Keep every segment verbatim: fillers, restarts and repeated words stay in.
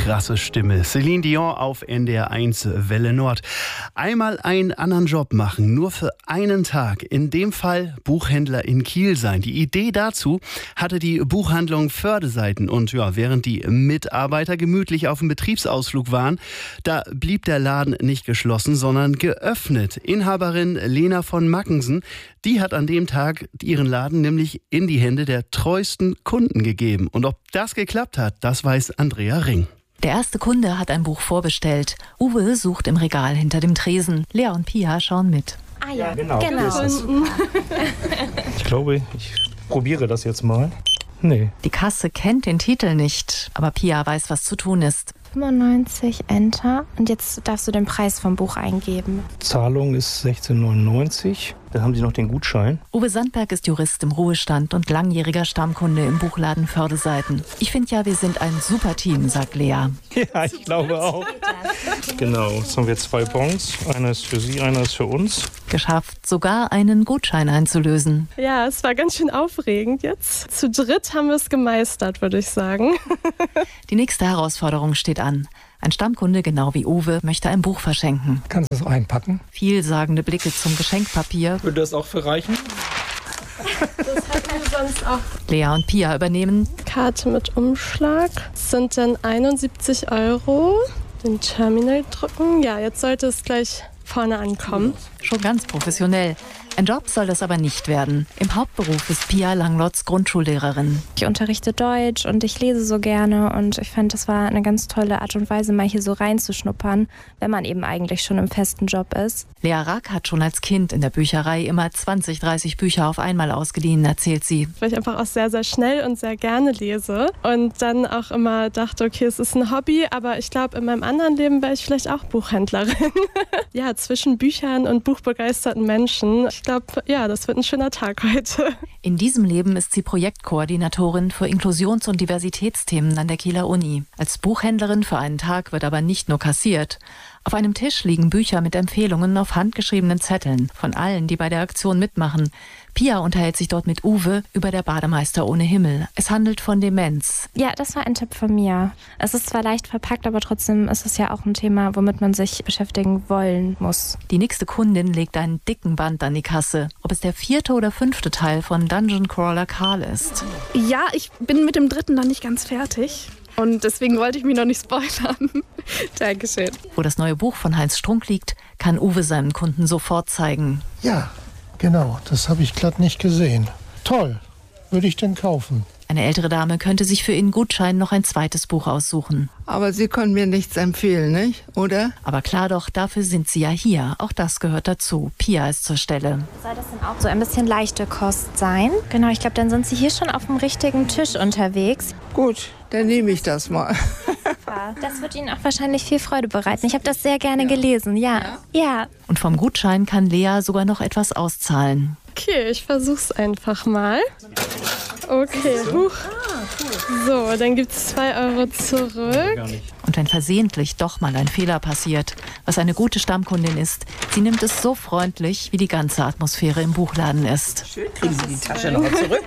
krasse Stimme. Celine Dion auf N D R eins Welle Nord. Einmal einen anderen Job machen, nur für einen Tag. In dem Fall Buchhändler in Kiel sein. Die Idee dazu hatte die Buchhandlung Fördeseiten. Und ja, während die Mitarbeiter gemütlich auf dem Betriebsausflug waren, da blieb der Laden nicht geschlossen, sondern geöffnet. Inhaberin Lena von Mackensen, die hat an dem Tag ihren Laden nämlich in die Hände der treuesten Kunden gegeben. Und ob das geklappt hat, das weiß Andrea Ring. Der erste Kunde hat ein Buch vorbestellt. Uwe sucht im Regal hinter dem Tresen. Lea und Pia schauen mit. Ah ja, ja genau. genau. Ich glaube, ich probiere das jetzt mal. Nee. Die Kasse kennt den Titel nicht, aber Pia weiß, was zu tun ist. fünfundneunzig, Enter. Und jetzt darfst du den Preis vom Buch eingeben. Zahlung ist sechzehn neunundneunzig. Dann haben Sie noch den Gutschein. Uwe Sandberg ist Jurist im Ruhestand und langjähriger Stammkunde im Buchladen Fördeseiten. Ich finde ja, wir sind ein super Team, sagt Lea. Ja, ich glaube auch. Genau, jetzt haben wir zwei Bons. Einer ist für Sie, einer ist für uns. Geschafft, sogar einen Gutschein einzulösen. Ja, es war ganz schön aufregend jetzt. Zu dritt haben wir es gemeistert, würde ich sagen. Die nächste Herausforderung steht an. Ein Stammkunde, genau wie Uwe, möchte ein Buch verschenken. Kannst du es einpacken? Vielsagende Blicke zum Geschenkpapier. Würde das auch für reichen? Das hatten wir sonst auch. Lea und Pia übernehmen. Karte mit Umschlag. Das sind dann einundsiebzig Euro. Den Terminal drücken. Ja, jetzt sollte es gleich vorne ankommen. Schon ganz professionell. Ein Job soll das aber nicht werden. Im Hauptberuf ist Pia Langlotz Grundschullehrerin. Ich unterrichte Deutsch und ich lese so gerne und ich fand, das war eine ganz tolle Art und Weise, mal hier so reinzuschnuppern, wenn man eben eigentlich schon im festen Job ist. Lea Rack hat schon als Kind in der Bücherei immer zwanzig, dreißig Bücher auf einmal ausgeliehen, erzählt sie. Weil ich einfach auch sehr, sehr schnell und sehr gerne lese und dann auch immer dachte, okay, es ist ein Hobby, aber ich glaube, in meinem anderen Leben wäre ich vielleicht auch Buchhändlerin. Ja, zwischen Büchern und buchbegeisterten Menschen. Ich glaube, ja, das wird ein schöner Tag heute. In diesem Leben ist sie Projektkoordinatorin für Inklusions- und Diversitätsthemen an der Kieler Uni. Als Buchhändlerin für einen Tag wird aber nicht nur kassiert. Auf einem Tisch liegen Bücher mit Empfehlungen auf handgeschriebenen Zetteln von allen, die bei der Aktion mitmachen. Pia unterhält sich dort mit Uwe über Der Bademeister ohne Himmel. Es handelt von Demenz. Ja, das war ein Tipp von mir. Es ist zwar leicht verpackt, aber trotzdem ist es ja auch ein Thema, womit man sich beschäftigen wollen muss. Die nächste Kundin legt einen dicken Band an die Kasse. Ob es der vierte oder fünfte Teil von Dungeon Crawler Karl ist. Ja, ich bin mit dem dritten noch nicht ganz fertig. Und deswegen wollte ich mich noch nicht spoilern. Dankeschön. Wo das neue Buch von Heinz Strunk liegt, kann Uwe seinen Kunden sofort zeigen. Ja, genau. Das habe ich glatt nicht gesehen. Toll. Würde ich denn kaufen? Eine ältere Dame könnte sich für ihren Gutschein noch ein zweites Buch aussuchen. Aber Sie können mir nichts empfehlen, nicht? Oder? Aber klar doch, dafür sind Sie ja hier. Auch das gehört dazu. Pia ist zur Stelle. Soll das denn auch so ein bisschen leichte Kost sein? Genau, ich glaube, dann sind Sie hier schon auf dem richtigen Tisch unterwegs. Gut, dann nehme ich das mal. Das wird Ihnen auch wahrscheinlich viel Freude bereiten. Ich habe das sehr gerne ja. gelesen, ja. ja. Ja. Und vom Gutschein kann Lea sogar noch etwas auszahlen. Okay, ich versuch's einfach mal. Okay, huch. So, dann gibt's zwei Euro zurück. Und wenn versehentlich doch mal ein Fehler passiert, was eine gute Stammkundin ist, sie nimmt es so freundlich, wie die ganze Atmosphäre im Buchladen ist. Schön, kriegen Sie die Tasche noch zurück.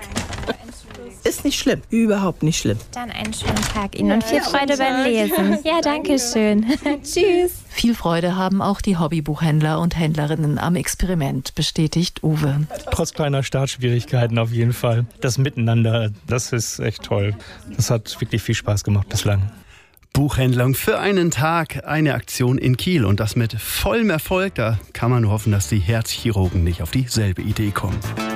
Ist nicht schlimm, überhaupt nicht schlimm. Dann einen schönen Tag Ihnen und viel Freude beim Lesen. Ja, danke schön. Tschüss. Viel Freude haben auch die Hobbybuchhändler und Händlerinnen am Experiment, bestätigt Uwe. Trotz kleiner Startschwierigkeiten auf jeden Fall. Das Miteinander, das ist echt toll. Das hat wirklich viel Spaß gemacht bislang. Buchhändlung für einen Tag, eine Aktion in Kiel und das mit vollem Erfolg. Da kann man nur hoffen, dass die Herzchirurgen nicht auf dieselbe Idee kommen.